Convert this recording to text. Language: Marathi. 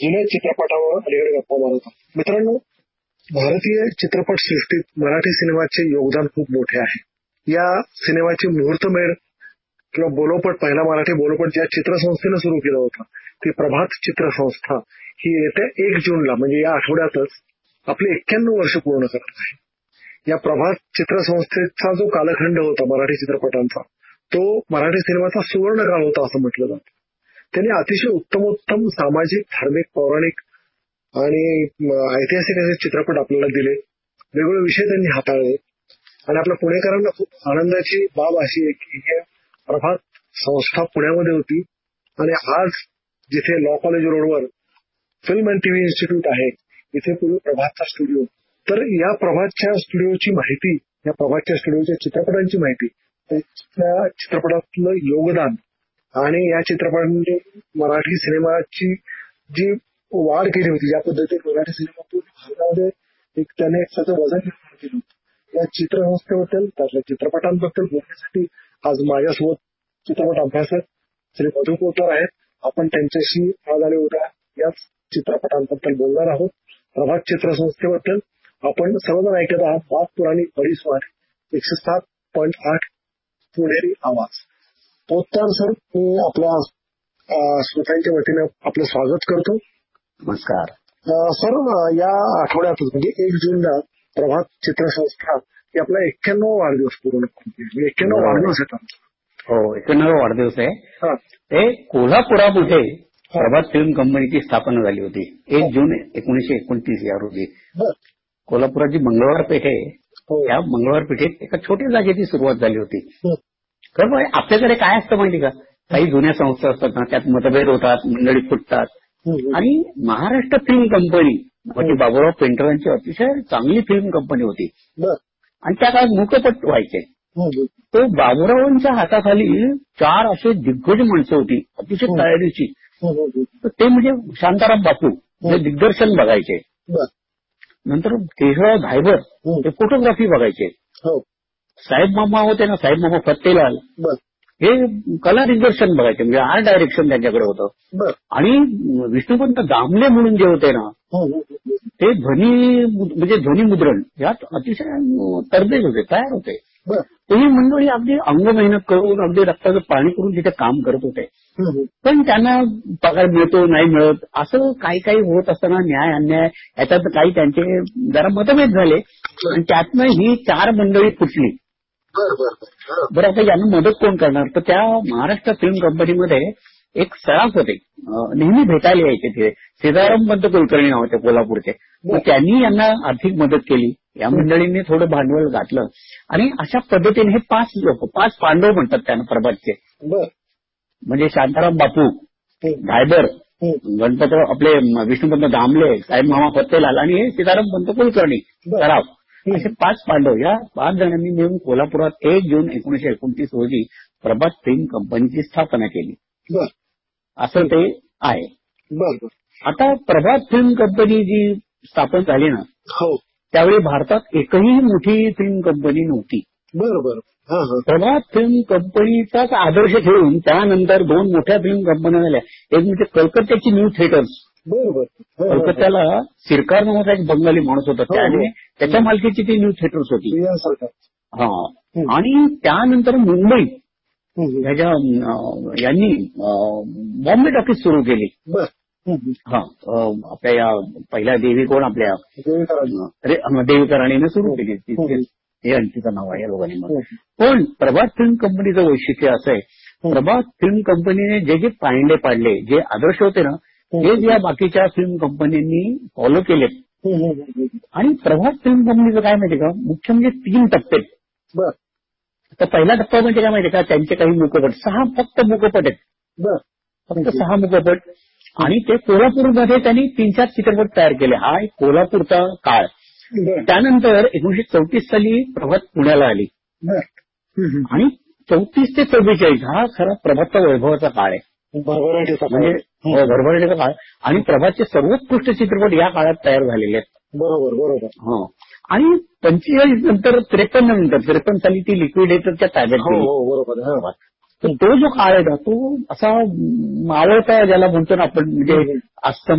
जुन्या चित्रपटावर अलीकडे गप्पा मारत आहोत. मित्रांनो, भारतीय चित्रपट सृष्टीत मराठी सिनेमाचे योगदान खूप मोठे आहे. या सिनेमाची मुहूर्तमेढ किंवा बोलोपट, पहिला मराठी बोलोपट ज्या चित्रसंस्थेनं सुरू केलं होतं ती प्रभात चित्रसंस्था ही येत्या 1 जूनला म्हणजे या आठवड्यातच आपली 91 वर्ष पूर्ण करत आहे. या प्रभात चित्रसंस्थेचा जो कालखंड होता मराठी चित्रपटांचा, तो मराठी सिनेमाचा सुवर्ण काळ होता असं म्हटलं जातं. त्यांनी अतिशय उत्तमोत्तम सामाजिक, धार्मिक, पौराणिक आणि ऐतिहासिक असे चित्रपट आपल्याला दिले. वेगवेगळे विषय त्यांनी हाताळले आणि आपल्या पुणेकरांना खूप आनंदाची बाब अशी आहे की ही प्रभात संस्था पुण्यामध्ये होती आणि आज जिथे लॉ कॉलेज रोडवर फिल्म अँड टीव्ही इन्स्टिट्यूट आहे, इथे पूर्वी प्रभातचा स्टुडिओ. तर या प्रभातच्या स्टुडिओची माहिती, या प्रभातच्या स्टुडिओच्या चित्रपटांची माहिती, त्या चित्रपटातलं योगदान आणि या चित्रपटांनी मराठी सिनेमाची जी वाढ केली होती, ज्या पद्धतीने मराठी सिनेमातून भारतामध्ये त्याने एक त्याचं वजन निर्माण केलं होतं, या चित्रसंस्थेबद्दल, त्यातल्या चित्रपटांबद्दल बोलण्यासाठी आज माझ्यासोबत चित्रपट अभ्यासक श्री मधु पोतदार आहेत. आपण त्यांच्याशी आज आणि उद्या याच चित्रपटांबद्दल बोलणार आहोत. प्रभात चित्रसंस्थेबद्दल आपण सर्वजण ऐकत आहात बात पुराणी बडी स्वार 107.8 पुणेरी आवाज. पोतदार सर, मी आपल्या श्रोत्यांच्या वतीने आपलं स्वागत करतो. नमस्कार सर. या आठवड्यात म्हणजे 1 जूनला प्रभात चित्रसंस्था ही आपला 91वा वाढदिवस पूर्ण करते. 91वा वाढदिवस आहे त्यांचा. हो, 91वा वाढदिवस आहे. ते कोल्हापुरामध्ये प्रभात फिल्म कंपनीची स्थापना झाली होती 1 जून 1929 या रोजी. कोल्हापुराची मंगळवार पेठ आहे, त्या मंगळवार पेठेत एका छोट्या जागेची सुरुवात झाली होती. खरं आपल्याकडे काय असतं माहिती का, काही जुन्या संस्था असतात ना, त्यात मतभेद होतात, मंडळी फुटतात. आणि महाराष्ट्र फिल्म कंपनी म्हणजे बाबूराव पेंटरांची अतिशय चांगली फिल्म कंपनी होती आणि त्या काळात मूकपट व्हायचे. तो बाबूरावांच्या हाताखाली 4 असे दिग्गज माणसं होती अतिशय तयारीची. ते म्हणजे शांताराम बापू हे दिग्दर्शन बघायचे, नंतर केशवराव धायबर हे फोटोग्राफी बघायचे, साहेब मामा होते ना, साहेब मामा फत्तेलाल हे कला दिग्दर्शन बघायचे, म्हणजे आर्ट डायरेक्शन त्यांच्याकडे होतं. आणि विष्णुपंत दामले म्हणून जे होते ना, ते ध्वनी मुद्रण यात अतिशय तरबेज होते, तयार होते. ही मंडळी अगदी अंग मेहनत करून, अगदी रक्ताचं पाणी करून तिथे काम करत होते. पण त्यांना पगार मिळतो नाही मिळत असं काही काही होत असताना न्याय अन्याय याच्यात काही त्यांचे जरा मतभेद झाले आणि त्यातनं ही 4 मंडळी फुटली. बरं, आता यांना मदत कोण करणार, तर त्या महाराष्ट्र फिल्म कंपनीमध्ये एक सराफ होते, नेहमी भेटायला यायचे ते सीताराम पंत कुलकर्णी नावाचे कोल्हापूरचे. मग त्यांनी यांना आर्थिक मदत केली. या मंडळींनी थोडं भांडवल घातलं आणि अशा पद्धतीने हे 5 लोक, 5 पांडव म्हणतात त्यांना प्रभातचे, म्हणजे शांताराम बापू, धायबर, गणपतराव आपले विष्णुपंत दामले, साहेब मामा फत्तेलाल आणि सीताराम पंत कुलकर्णी सराफ, असे 5 पांडव. या 5 जणांनी मिळून कोल्हापुरात 1 जून 1929 रोजी प्रभात फिल्म कंपनीची स्थापना केली. असं ते आहे. आता प्रभात फिल्म कंपनी जी स्थापन झाली ना, त्यावेळी भारतात एकही मोठी फिल्म कंपनी नव्हती. प्रभात फिल्म कंपनीचाच आदर्श ठेवून त्यानंतर 2 मोठ्या फिल्म कंपन्या झाल्या. एक म्हणजे कलकत्त्याची न्यू थिएटर्स. कलकत्त्याला सिरकार नावाचा एक बंगाली माणूस होता, त्याने त्याच्या मालकीची ती न्यू थिएटर्स होती. आणि त्यानंतर मुंबई यांनी बॉम्बे टॉकीज सुरू केली. आपल्या या पहिल्या देवी कोण, आपल्या देविका राणीने सुरू केली, हे तिचं नाव आहे या लोकांनी. पण प्रभात फिल्म कंपनीचं वैशिष्ट्य असं आहे, प्रभात फिल्म कंपनीने जे जे पायंडे पाडले, जे आदर्श होते ना, तेच या बाकीच्या फिल्म कंपन्यांनी फॉलो केले. आणि प्रभात फिल्म कंपनीचं काय माहिती का, मुख्य म्हणजे 3 टप्पे. तर पहिला टप्पा म्हणजे काय माहिती का, त्यांचे काही मुखपट, 6 फक्त मुखपट आहेत, फक्त 6 मुखपट. आणि ते कोल्हापूरमध्ये त्यांनी 3-4 चित्रपट तयार केले. हा एक कोल्हापूरचा काळ. त्यानंतर 1934 साली प्रभात पुण्याला आली आणि 34 ते 44 हा खरा प्रभातचा वैभवाचा काळ आहे, म्हणजे भरभराटीचा काळ. आणि प्रभातचे सर्वोत्कृष्ट चित्रपट या काळात तयार झालेले आहेत. बरोबर. आणि 45 नंतर 53 साली ती लिक्विडेटरच्या ताब्यात गेली. तर तो जो काळ आहे ना, तो असा मावळता ज्याला म्हणतो ना आपण, म्हणजे